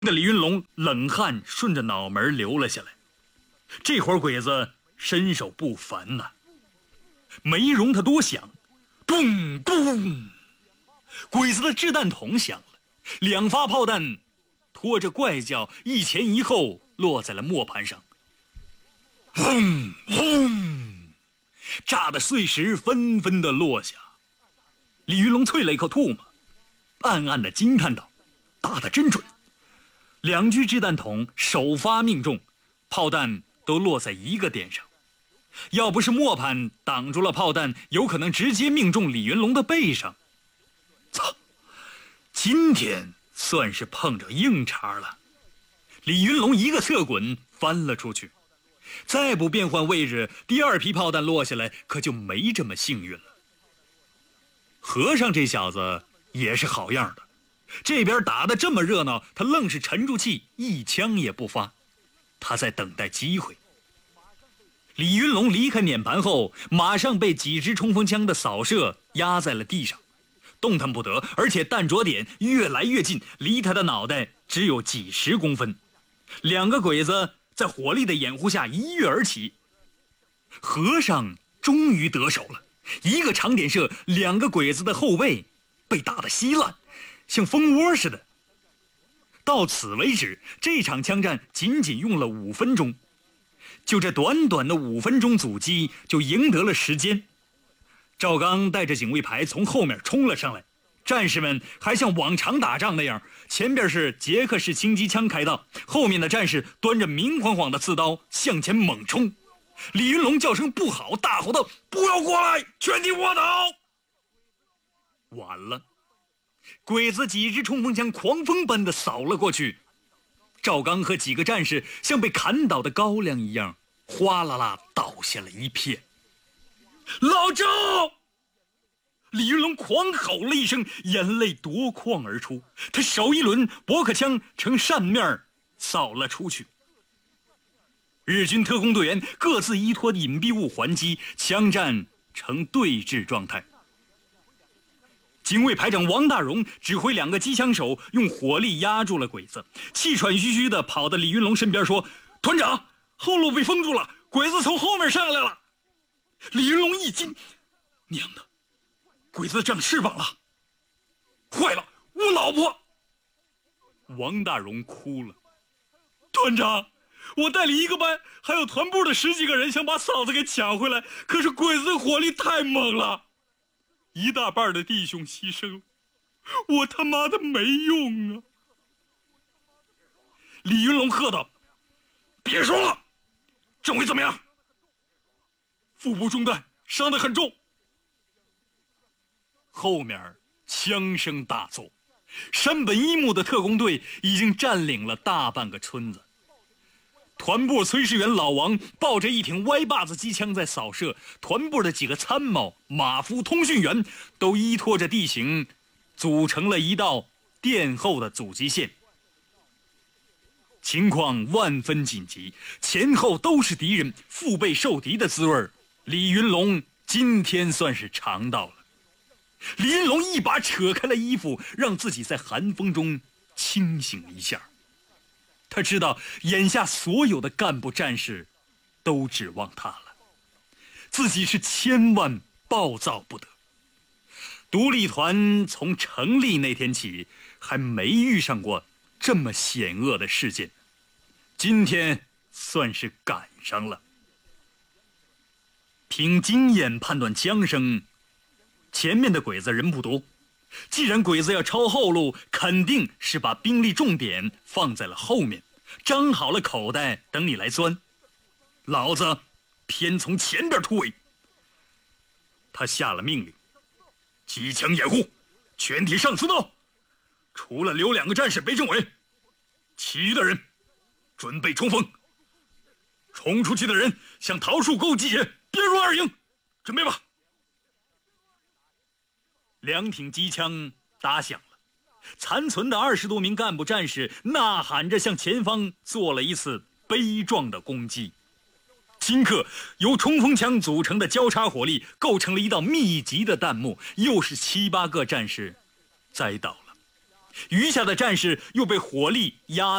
那李云龙冷汗顺着脑门流了下来。这伙鬼子身手不凡呐，没容他多想，咚咚，鬼子的掷弹筒响了，2发炮弹拖着怪叫一前一后落在了磨盘上，轰轰，炸的碎石纷纷的落下。李云龙啐了一口唾沫，暗暗的惊叹道：打得真准！2具掷弹筒首发命中，炮弹都落在一个点上，要不是磨盘挡住了炮弹，有可能直接命中李云龙的背上。操！今天算是碰着硬茬了。李云龙一个侧滚翻了出去，再不变换位置，第2批炮弹落下来可就没这么幸运了。和尚这小子也是好样的，这边打得这么热闹，他愣是沉住气，一枪也不发，他在等待机会。李云龙离开碾盘后，马上被几支冲锋枪的扫射压在了地上，动弹不得，而且弹着点越来越近，离他的脑袋只有几10公分。2个鬼子在火力的掩护下一跃而起，和尚终于得手了，一个长点射，2个鬼子的后背被打得稀烂，像蜂窝似的。到此为止，这场枪战仅仅用了5分钟，就这短短的5分钟阻击就赢得了时间。赵刚带着警卫排从后面冲了上来，战士们还像往常打仗那样，前边是捷克式轻机枪开道，后面的战士端着明晃晃的刺刀向前猛冲。李云龙叫声不好，大吼道：不要过来，全体卧倒！晚了，鬼子几支冲锋枪狂风般的扫了过去，赵刚和几个战士像被砍倒的高粱一样，哗啦啦倒下了一片。老赵！李云龙狂吼了一声，眼泪夺眶而出，他手一抡，驳壳枪呈扇面扫了出去。日军特工队员各自依托隐蔽物还击，枪战呈对峙状态。警卫排长王大荣指挥2个机枪手用火力压住了鬼子，气喘吁吁地跑到李云龙身边说：团长，后路被封住了，鬼子从后面上来了。李云龙一惊，娘的，鬼子长翅膀了，坏了，我老婆！王大荣哭了：团长，我带领1个班还有团部的10几个人想把嫂子给抢回来，可是鬼子的火力太猛了，1大半的弟兄牺牲了，我他妈的没用啊！李云龙喝道：别说了，政委怎么样？腹部中弹，伤得很重。后面枪声大作，山本一木的特工队已经占领了大半个村子。团部炊事员老王抱着一挺歪把子机枪在扫射，团部的几个参谋、马夫、通讯员都依托着地形，组成了一道殿后的阻击线。情况万分紧急，前后都是敌人，腹背受敌的滋味，李云龙今天算是尝到了。李云龙一把扯开了衣服，让自己在寒风中清醒一下。他知道眼下所有的干部战士都指望他了，自己是千万暴躁不得。独立团从成立那天起还没遇上过这么险恶的事件，今天算是赶上了。凭经验判断枪声，前面的鬼子人不多，既然鬼子要抄后路，肯定是把兵力重点放在了后面，张好了口袋等你来钻。老子偏从前边突围。他下了命令：机枪掩护，全体上刺刀，除了留2个战士背政委，其余的人准备冲锋。冲出去的人向桃树沟集结，编入2营，准备吧。2挺机枪打响了，残存的20多名干部战士呐喊着向前方做了一次悲壮的攻击。顷刻，由冲锋枪组成的交叉火力构成了一道密集的弹幕，又是7、8个战士栽倒了。 余下的战士又被火力压